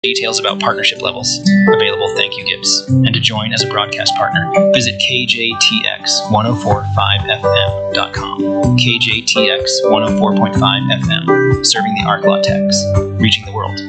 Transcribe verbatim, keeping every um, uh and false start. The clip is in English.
Details about partnership levels, available thank you gifts, and to join as a broadcast partner, visit K J T X ten forty-five F M dot com. K J T X one oh four point five F M, serving the Arklatex, reaching the world.